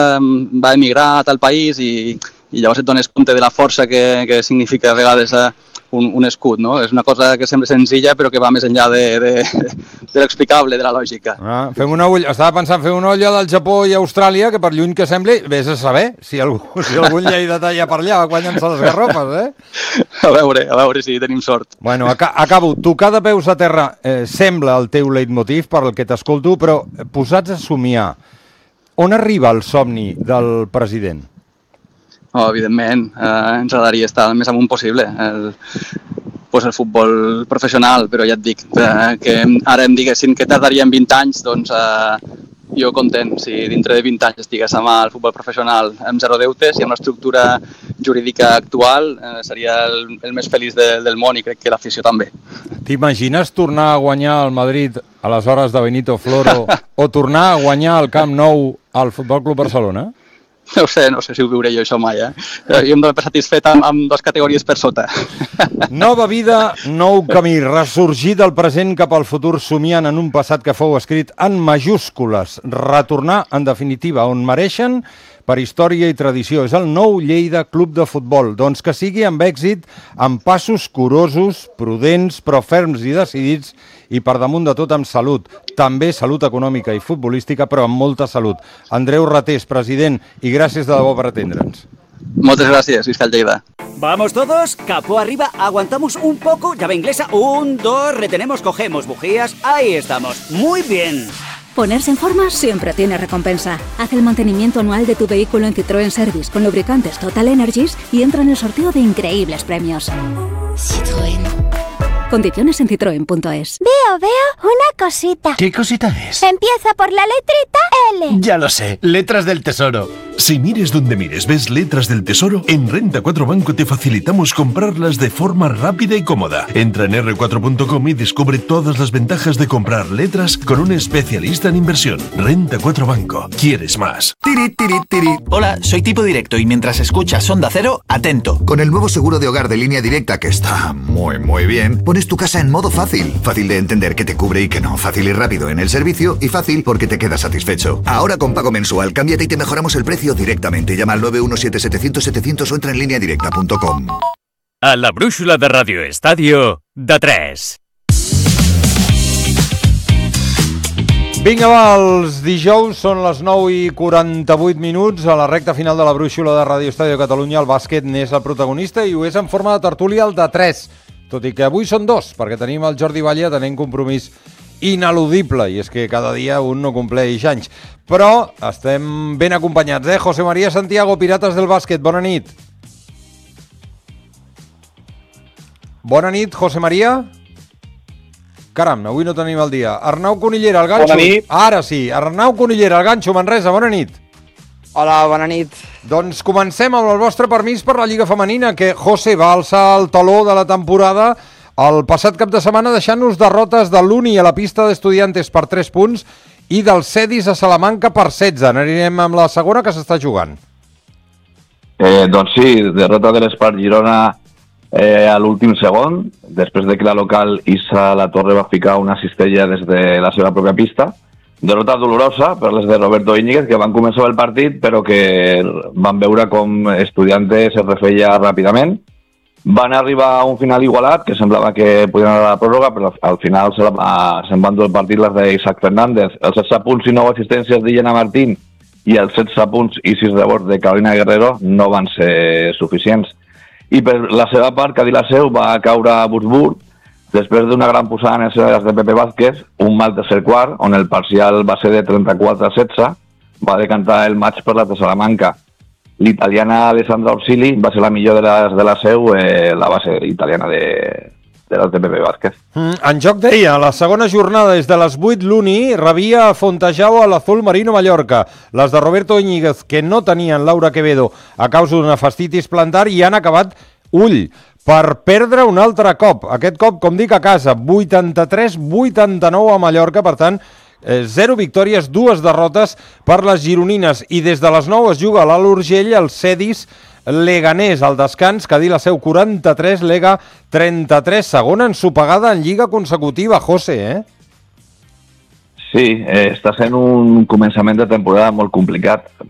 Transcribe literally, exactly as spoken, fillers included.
va emigrar a tal país i, i llavors et dones compte de la força que, que significa a vegades un, un escut, no? És una cosa que sembla senzilla però que va més enllà de, de, de l'explicable, de la lògica. Ah, fem una ull... Estava pensant fer una olla del Japó i Austràlia, que per lluny que sembli, vés a saber si algú, si algun lleidatà hi ha per allà guanyant-se les garrofes, eh? A veure, a veure si tenim sort. Bueno, ac acabo. Tocar de peus a terra eh, sembla el teu leitmotiv per el que t'escolto, però posats a somiar, on arriba el somni del president? Oh, evidentment, eh, ens agradaria estar el més amunt possible. El, pues el futbol professional, però ja et dic, eh, que ara em diguessin que tardaríem vint anys, doncs eh, jo content. Si dintre de vint anys estigués a mà el futbol professional amb zero deutes i amb l'estructura jurídica actual, eh, seria el, el més feliç de, del món i crec que l'afició també. T'imagines tornar a guanyar al Madrid a les hores de Benito Floro o tornar a guanyar al Camp Nou al Futbol Club Barcelona? No sé, no sé si ho viuré jo això mai, eh? Jo em dono per satisfet amb, amb dues categories per sota. Nova vida, nou camí, ressorgir del present cap al futur somiant en un passat que fou escrit en majúscules, retornar, en definitiva, on mereixen per història i tradició. És el nou Lleida Club de Futbol. Doncs que sigui amb èxit, amb passos curosos, prudents, però ferms i decidits, i per damunt de tot amb salut. També salut econòmica i futbolística, però amb molta salut. Andreu Ratés, president, i gràcies de debò per atendre'ns. Moltes gràcies, Fiscal Lleida. Vamos todos, capó arriba, aguantamos un poco, llave inglesa, un, dos, retenemos, cogemos bujías, ahí estamos, muy bien. Ponerse en forma siempre tiene recompensa. Haz el mantenimiento anual de tu vehículo en Citroën Service con lubricantes Total Energies y entra en el sorteo de increíbles premios. Citroën. Condiciones en citroen punto es. Veo, veo una cosita. ¿Qué cosita es? Empieza por la letrita L. Ya lo sé, letras del tesoro. Si mires donde mires, ves letras del tesoro, en Renta cuatro Banco te facilitamos comprarlas de forma rápida y cómoda. Entra en erre cuatro punto com y descubre todas las ventajas de comprar letras con un especialista en inversión. Renta cuatro Banco. ¿Quieres más? Tiri, tiri, tiri. Hola, soy Tipo Directo y mientras escuchas Onda Cero, atento. Con el nuevo seguro de hogar de Línea Directa, que está muy, muy bien, pones tu casa en modo fácil. Fácil de entender que te cubre y que no. Fácil y rápido en el servicio y fácil porque te quedas satisfecho. Ahora con pago mensual, cámbiate y te mejoramos el precio directamente. Llama al nueve uno siete setecientos setecientos o entra en línea directa punto com. A la brúixola de Ràdio Estadio, de tres. Vinga, va, els dijous són les nou i quaranta-vuit minuts. A la recta final de la brúixola de Ràdio Estadio de Catalunya, el bàsquet n'és el protagonista i ho és en forma de tertúlia el de tres. Tot i que avui són dos, perquè tenim el Jordi Batlle tenint compromís ineludible, i és que cada dia un no compleix anys. Però estem ben acompanyats, eh? José María Santiago, Pirates del Bàsquet, bona nit. Bona nit, José María. Caram, avui no tenim el dia. Arnau Conillera, el ganxo. Bona nit. Ara sí, Arnau Conillera, el ganxo, Manresa, bona nit. Hola, bona nit. Doncs comencem amb el vostre permís per la Lliga Femenina, que José va alçar el taló de la temporada el passat cap de setmana deixant-nos derrotes de l'Uni a la pista d'Estudiantes per tres punts i del Cedis a Salamanca per setze. Anirem amb la segona que s'està jugant. Eh, doncs sí, derrota de l'Espart Girona eh, a l'últim segon, després de que la local Issa La Torre va ficar una cistella des de la seva pròpia pista. Derrota dolorosa per les de Roberto Íñiguez, que van començar el partit, però que van veure com Estudiantes es refeia ràpidament. Van arribar a un final igualat, que semblava que podien anar a la pròrroga, però al final se'n se van dur el partit les d'Isaac Fernández. Els setze punts i nou assistències d'Illana Martín i els setze punts i sis rebots de Carolina Guerrero no van ser suficients. I per la seva part, Cadí la Seu va caure a Würzburg, després d'una gran posada en escenes de Pepe Vázquez, un mal tercer quart, on el parcial va ser de trenta-quatre a setze, va decantar el match per la de Salamanca. L'italiana Alessandra Orsili va ser la millor de la, de la Seu, eh, la base italiana de, de la de Pepe Vázquez. Mm, en joc deia, la segona jornada des de les vuit l'Uni rebia a Fontejau a l'Azul Marino Mallorca. Les de Roberto Íñiguez, que no tenien Laura Quevedo a causa d'una fastitis plantar, i han acabat ull per perdre un altre cop. Aquest cop, com dic, a casa, vuitanta-tres vuitanta-nou a Mallorca, per tant, eh, zero victòries, dues derrotes per les gironines. I des de les nou es juga a l'Alt Urgell, el Cedis Leganés, al descans, Cadí la Seu quaranta-tres, Lega trenta-tres, segona ensopegada en lliga consecutiva, José, eh? Sí, eh, està sent un començament de temporada molt complicat